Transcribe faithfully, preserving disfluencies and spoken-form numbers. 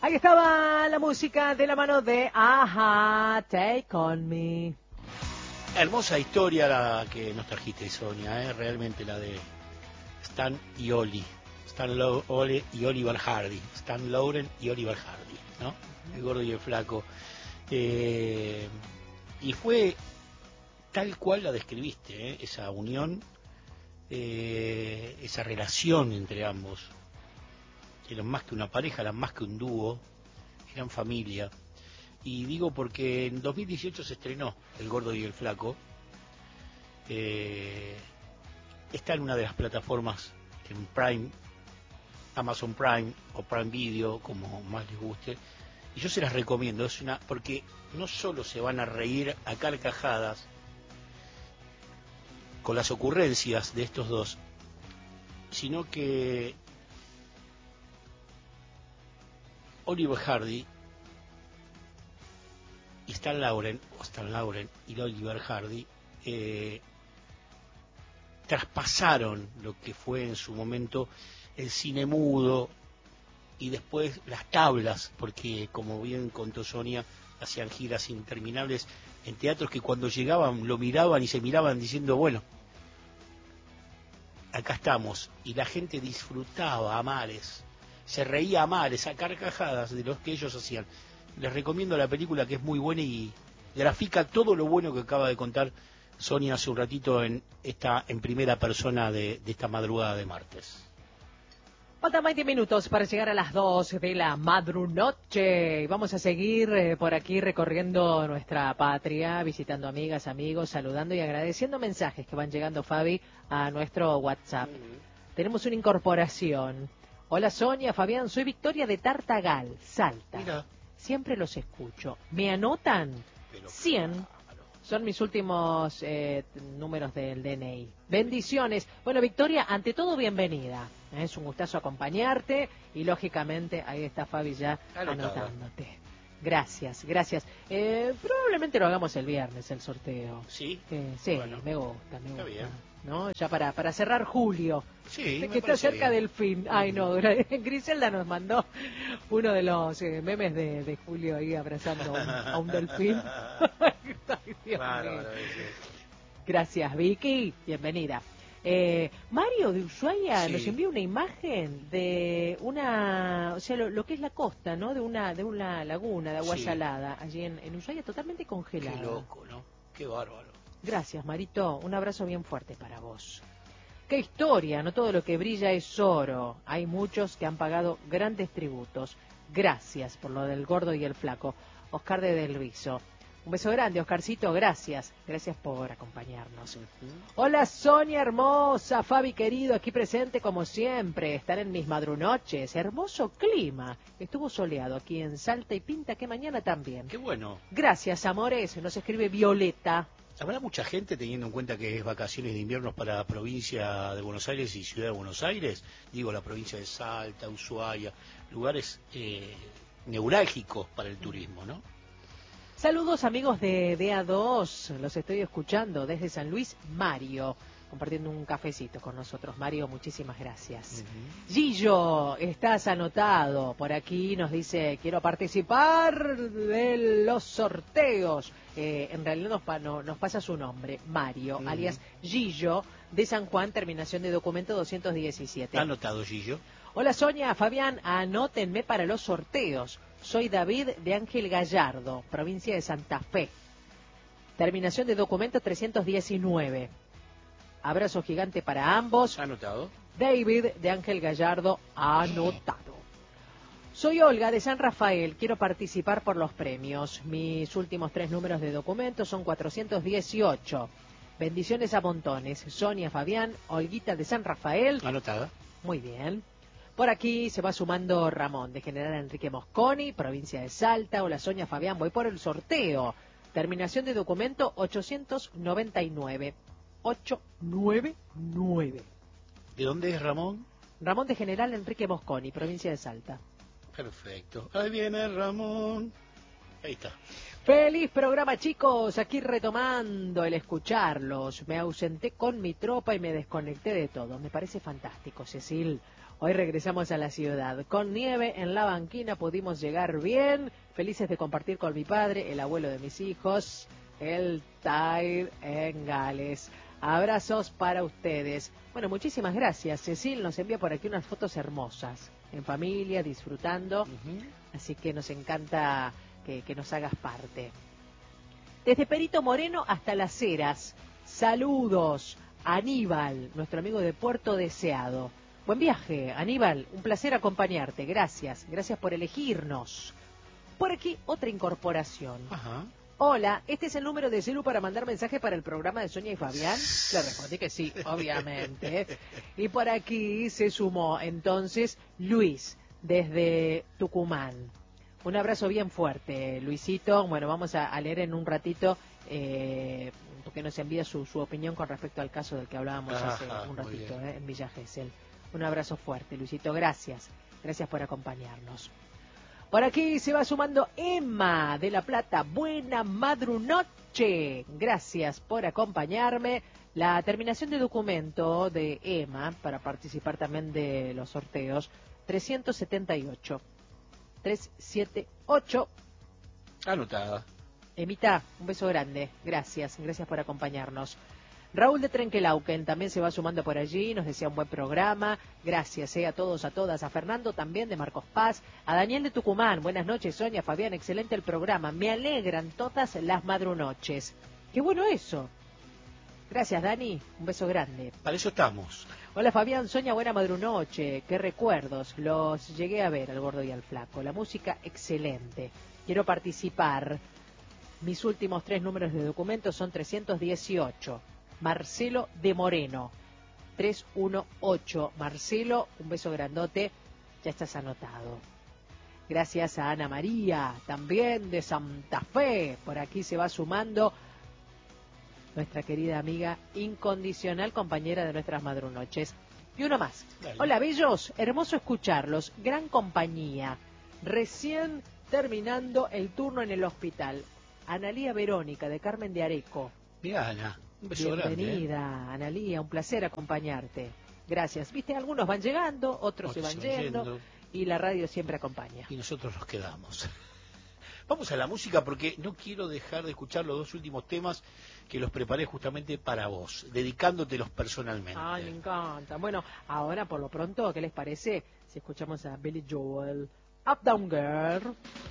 Ahí estaba la música de la mano de Aja, Take On Me. Hermosa historia la que nos trajiste, Sonia, ¿eh? Realmente la de Stan y Oli. Stan Lo Ole y Oliver Hardy. Stan Lauren y Oliver Hardy, ¿no? El gordo y el flaco. Eh, y fue tal cual la describiste, ¿eh? Esa unión, eh, esa relación entre ambos. Eran más que una pareja, eran más que un dúo, eran familia. Y digo porque en dos mil dieciocho se estrenó El Gordo y el Flaco. Eh, está en una de las plataformas, en Prime, Amazon Prime o Prime Video, como más les guste. Y yo se las recomiendo, es una porque no solo se van a reír a carcajadas con las ocurrencias de estos dos, sino que Oliver Hardy y Stan Lauren, o Stan Lauren y Oliver Hardy, eh, traspasaron lo que fue en su momento el cine mudo y después las tablas, porque como bien contó Sonia, hacían giras interminables en teatros que cuando llegaban lo miraban y se miraban diciendo, bueno, acá estamos, y la gente disfrutaba a mares, se reía a mares, a carcajadas de los que ellos hacían. Les recomiendo la película, que es muy buena y grafica todo lo bueno que acaba de contar Sonia hace un ratito en esta en primera persona de, de esta madrugada de martes. Faltan veinte minutos para llegar a las dos de la madrunoche. Vamos a seguir eh, por aquí recorriendo nuestra patria, visitando amigas, amigos, saludando y agradeciendo mensajes que van llegando, Fabi, a nuestro WhatsApp. Mm. Tenemos una incorporación. Hola Sonia, Fabián, soy Victoria de Tartagal, Salta. Mira. Siempre los escucho. ¿Me anotan? Pero cien. Claro. Son mis últimos eh, números del D N I. Bendiciones. Bueno, Victoria, ante todo, bienvenida. Es un gustazo acompañarte y, lógicamente, ahí está Fabi ya Anotado. Anotándote. Gracias, gracias. Eh, probablemente lo hagamos el viernes, el sorteo. ¿Sí? Eh, sí, bueno, me gusta, me gusta. Bien. ¿No? Ya para, para cerrar julio. Sí, que está cerca bien. del fin. Ay, no, Griselda nos mandó uno de los eh, memes de, de Julio ahí abrazando a un, a un delfín. Ay, Dios claro, mío. claro, sí. Gracias, Vicky. Bienvenida. Eh, Mario de Ushuaia sí. nos envía una imagen de una, o sea, lo, lo que es la costa, ¿no? De una de una laguna de agua sí. salada, allí en, en Ushuaia, totalmente congelada. Qué loco, ¿no? Qué bárbaro. Gracias, Marito. Un abrazo bien fuerte para vos. Qué historia, no todo lo que brilla es oro. Hay muchos que han pagado grandes tributos. Gracias por lo del gordo y el flaco. Oscar de Del Rizo. Un beso grande, Oscarcito, gracias. Gracias por acompañarnos. Uh-huh. Hola, Sonia hermosa, Fabi querido, aquí presente como siempre. Están en mis madrunoches. Hermoso clima. Estuvo soleado aquí en Salta y pinta que mañana también. Qué bueno. Gracias, amores. Nos escribe Violeta. ¿Habrá mucha gente, teniendo en cuenta que es vacaciones de invierno para la provincia de Buenos Aires y Ciudad de Buenos Aires? Digo, la provincia de Salta, Ushuaia, lugares eh, neurálgicos para el turismo, ¿no? Saludos amigos de D A dos, los estoy escuchando desde San Luis, Mario, compartiendo un cafecito con nosotros. Mario, muchísimas gracias. Uh-huh. Gillo, estás anotado, por aquí nos dice, quiero participar de los sorteos. Eh, en realidad nos, pa- no, nos pasa su nombre, Mario, uh-huh. alias Gillo, de San Juan, terminación de documento doscientos diecisiete. Anotado, Gillo. Hola Sonia, Fabián, anótenme para los sorteos. Soy David de Ángel Gallardo, provincia de Santa Fe. Terminación de documento trescientos diecinueve. Abrazo gigante para ambos. Anotado. David de Ángel Gallardo, anotado. Soy Olga de San Rafael, quiero participar por los premios. Mis últimos tres números de documento son cuatrocientos dieciocho. Bendiciones a montones. Sonia, Fabián, Olguita de San Rafael. Anotada. Muy bien. Por aquí se va sumando Ramón, de General Enrique Mosconi, provincia de Salta. Hola Sonia, Fabián, voy por el sorteo. Terminación de documento ochocientos noventa y nueve. ochocientos noventa y nueve. ¿De dónde es Ramón? Ramón de General Enrique Mosconi, provincia de Salta. Perfecto. Ahí viene Ramón. Ahí está. Feliz programa, chicos. Aquí retomando el escucharlos. Me ausenté con mi tropa y me desconecté de todo. Me parece fantástico, Cecil. Hoy regresamos a la ciudad. Con nieve en la banquina pudimos llegar bien. Felices de compartir con mi padre, el abuelo de mis hijos, el Tyre en Gales. Abrazos para ustedes. Bueno, muchísimas gracias. Cecil nos envía por aquí unas fotos hermosas. En familia, disfrutando. Uh-huh. Así que nos encanta que, que nos hagas parte. Desde Perito Moreno hasta Las Heras. Saludos. Aníbal, nuestro amigo de Puerto Deseado. Buen viaje, Aníbal, un placer acompañarte, gracias, gracias por elegirnos. Por aquí, otra incorporación. Ajá. Hola, ¿este es el número de celu para mandar mensaje para el programa de Sonia y Fabián? Le respondí que sí, obviamente. Y por aquí se sumó entonces Luis, desde Tucumán. Un abrazo bien fuerte, Luisito. Bueno, vamos a, a leer en un ratito, eh, porque nos envía su, su opinión con respecto al caso del que hablábamos Ajá, hace un ratito, eh, en Villa Gesell. Un abrazo fuerte, Luisito. Gracias. Gracias por acompañarnos. Por aquí se va sumando Emma de La Plata. Buena madrunoche. Gracias por acompañarme. La terminación de documento de Emma, para participar también de los sorteos, trescientos setenta y ocho. trescientos setenta y ocho. Anotada. Emita, un beso grande. Gracias. Gracias por acompañarnos. Raúl de Trenquelauquen también se va sumando por allí, nos decía un buen programa, gracias eh, a todos, a todas, a Fernando también de Marcos Paz, a Daniel de Tucumán, buenas noches Sonia, Fabián, excelente el programa, me alegran todas las madrunoches. Qué bueno eso. Gracias Dani, un beso grande. Para eso estamos. Hola Fabián, Sonia, buena madrunoche, qué recuerdos, los llegué a ver al gordo y al flaco, la música excelente, quiero participar, mis últimos tres números de documentos son trescientos dieciocho. Marcelo de Moreno, trescientos dieciocho. Marcelo, un beso grandote, ya estás anotado. Gracias a Ana María, también de Santa Fe. Por aquí se va sumando nuestra querida amiga incondicional, compañera de nuestras madrunoches. Y uno más. Dale. Hola, bellos, hermoso escucharlos, gran compañía. Recién terminando el turno en el hospital. Analía Verónica, de Carmen de Areco. Mira, Ana. Un beso Bienvenida, grande, ¿eh? Analía, un placer acompañarte. Gracias. Viste, algunos van llegando, otros, otros se van yendo, yendo, y la radio siempre acompaña. Y nosotros nos quedamos. Vamos a la música porque no quiero dejar de escuchar los dos últimos temas que los preparé justamente para vos, dedicándotelos personalmente. Ay, me encanta. Bueno, ahora por lo pronto, ¿qué les parece si escuchamos a Billy Joel, Up Down Girl?